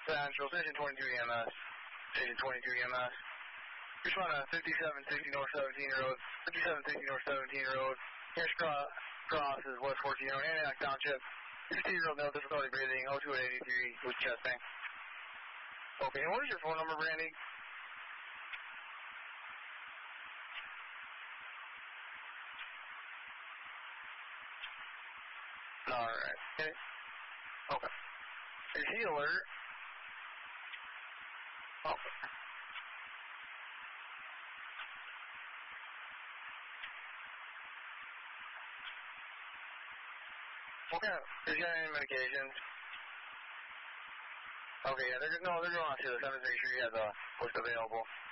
Central, Station 22 EMS. Station 22 EMS. Respond to 5760 North 17 Road. 5760 North 17 Road. Here's cross is West 14 Road. Antioch Township. 16-year-old male difficulty breathing. 0283 with chest pain. Okay, and what is your phone number, Brandy? Alright. Okay. Is he alert? Okay. Okay. Is he on any medications? Okay, yeah, they're going on to this. I'm just making sure you have the what's available.